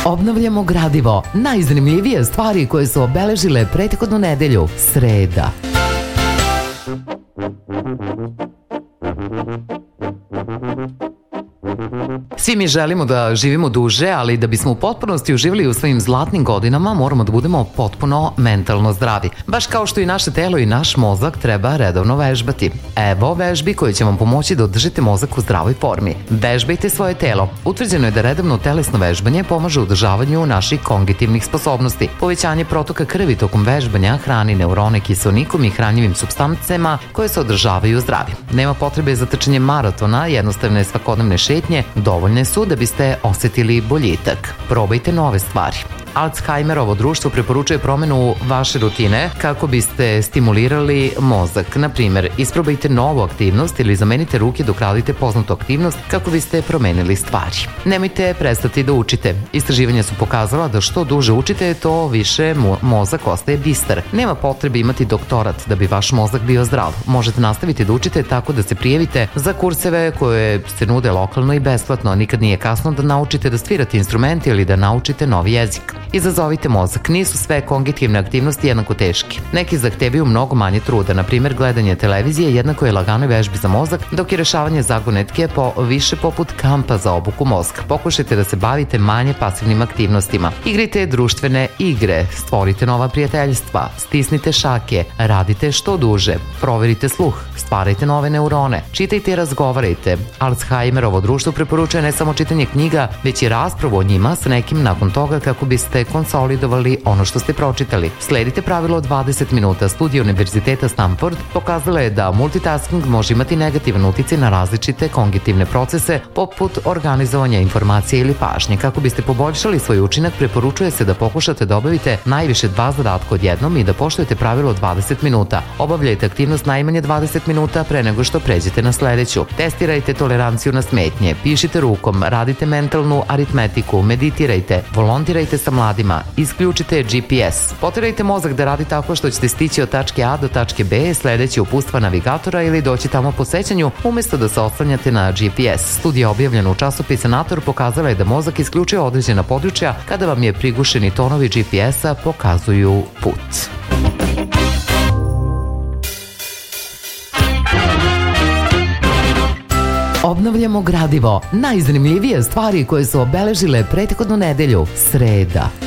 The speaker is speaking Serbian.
Obnavljamo gradivo. Najzanimljivije stvari koje su obeležile prethodnu nedelju. Sreda. Svi mi želimo da živimo duže, ali da bismo u potpunosti uživali u svojim zlatnim godinama, moramo da budemo potpuno mentalno zdravi. Baš kao što i naše telo i naš mozak treba redovno vežbati. Evo vežbi koje će vam pomoći da održite mozak u zdravoj formi. Vežbajte svoje telo. Utvrđeno je da redovno telesno vežbanje pomaže u održavanju naših kognitivnih sposobnosti. Povećanje protoka krvi tokom vežbanja hrani neurone kiseonikom i hranjivim supstancema koje se održavaju zdravi. Nema potrebe za trčanje maratona, jednostavne svakodnevne šetnje dovoljne su da biste osetili boljitak. Probajte nove stvari. Alzheimerovo društvo preporučuje promenu vaše rutine kako biste stimulirali mozak. Na primjer, isprobajte novu aktivnost ili zamenite ruke dok radite poznatu aktivnost kako biste promenili stvari. Nemojte prestati da učite. Istraživanja su pokazala da što duže učite, to više mozak ostaje bistar. Nema potrebe imati doktorat da bi vaš mozak bio zdrav. Možete nastaviti da učite tako da se prijavite za kurseve koje se nude lokalno i besplatno. Nikad nije kasno da naučite da svirate instrumente ili da naučite novi jezik. Izazovite mozak. Nisu sve kognitivne aktivnosti jednako teške. Neki zahtevaju mnogo manje truda. Na primjer, gledanje televizije jednako je laganoj vežbi za mozak, dok je rešavanje zagonetke više poput kampa za obuku mozga. Pokušajte da se bavite manje pasivnim aktivnostima. Igrajte društvene igre, stvorite nova prijateljstva, stisnite šake, radite što duže, proverite sluh, stvarajte nove neurone, čitajte i razgovarajte. Alzheimerovo društvo preporučuje ne samo čitanje knjiga, već i raspravu o njima sa nekim nakon toga kako biste konsolidovali ono što ste pročitali. Sledite pravilo 20 minuta. Studija Univerziteta Stanford pokazala je da multitasking može imati negativan uticaj na različite kognitivne procese poput organizovanja informacije ili pažnje. Kako biste poboljšali svoj učinak, preporučuje se da pokušate da obavite najviše 2 zadatka odjednom i da poštujete pravilo 20 minuta. Obavljajte aktivnost najmanje 20 minuta pre nego što pređete na sledeću. Testirajte toleranciju na smetnje, pišite rukom, radite mentalnu aritmetiku, meditirajte, volontirajte sa mladima, isključite GPS. Poterajte mozak da radi tako što ćete stići od tačke A do tačke B, sledeći upustva navigatora ili doći tamo po sećanju, umesto da se oslanjate na GPS. Studija objavljena u časopisu Nature pokazala je da mozak isključuje određena područja kada vam je prigušeni tonovi GPS-a pokazuju put. Obnavljamo gradivo. Najzanimljivije stvari koje su obeležile prethodnu nedelju. Sreda.